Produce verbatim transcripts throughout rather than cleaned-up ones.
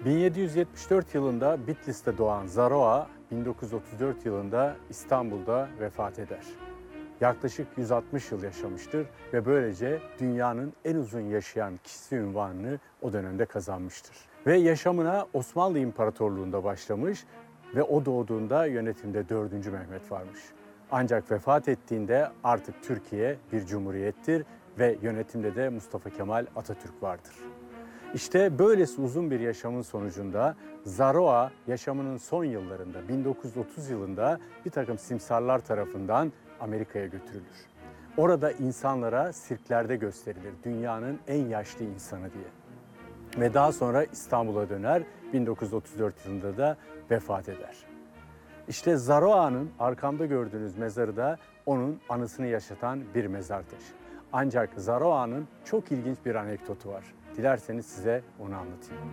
bin yedi yüz yetmiş dört yılında Bitlis'te doğan Zaroa, bin dokuz yüz otuz dört yılında İstanbul'da vefat eder. Yaklaşık yüz altmış yıl yaşamıştır ve böylece dünyanın en uzun yaşayan kişisi unvanını o dönemde kazanmıştır. Ve yaşamına Osmanlı İmparatorluğu'nda başlamış ve o doğduğunda yönetimde dördüncü Mehmet varmış. Ancak vefat ettiğinde artık Türkiye bir cumhuriyettir ve yönetimde de Mustafa Kemal Atatürk vardır. İşte böylesi uzun bir yaşamın sonucunda Zaroa yaşamının son yıllarında bin dokuz yüz otuz yılında bir takım simsarlar tarafından Amerika'ya götürülür. Orada insanlara sirklerde gösterilir dünyanın en yaşlı insanı diye. Ve daha sonra İstanbul'a döner, bin dokuz yüz otuz dört yılında da vefat eder. İşte Zaroa'nın arkamda gördüğünüz mezarı da onun anısını yaşatan bir mezar taşı. Ancak Zaroa'nın çok ilginç bir anekdotu var. Dilerseniz size onu anlatayım.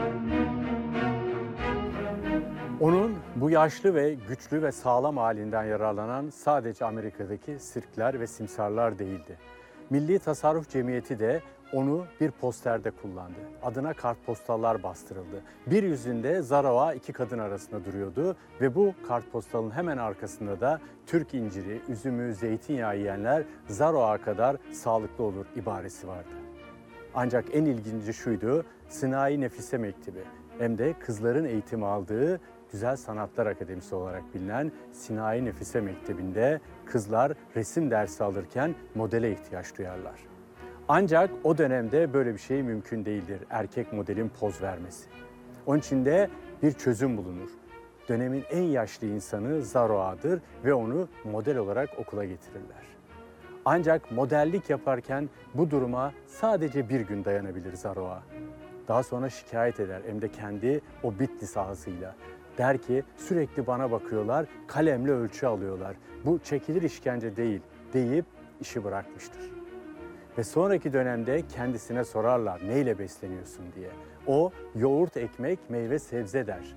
Onun bu yaşlı ve güçlü ve sağlam halinden yararlanan sadece Amerika'daki sirkler ve simsarlar değildi. Milli Tasarruf Cemiyeti de onu bir posterde kullandı. Adına kartpostallar bastırıldı. Bir yüzünde Zaroa iki kadın arasında duruyordu ve bu kartpostalın hemen arkasında da Türk inciri, üzümü, zeytinyağı yiyenler Zaroa kadar sağlıklı olur ibaresi vardı. Ancak en ilginci şuydu, Sınayi Nefise Mektebi hem de kızların eğitim aldığı Güzel Sanatlar Akademisi olarak bilinen Sınayi Nefise Mektebi'nde kızlar resim dersi alırken modele ihtiyaç duyarlar. Ancak o dönemde böyle bir şey mümkün değildir, erkek modelin poz vermesi. Onun için de bir çözüm bulunur. Dönemin en yaşlı insanı Zaroa'dır ve onu model olarak okula getirirler. Ancak modellik yaparken bu duruma sadece bir gün dayanabilir Zaroa. Daha sonra şikayet eder hem de kendi o Bitlis ağzıyla. Der ki sürekli bana bakıyorlar, kalemle ölçü alıyorlar. Bu çekilir işkence değil deyip işi bırakmıştır. Ve sonraki dönemde kendisine sorarlar neyle besleniyorsun diye. O yoğurt, ekmek, meyve, sebze der.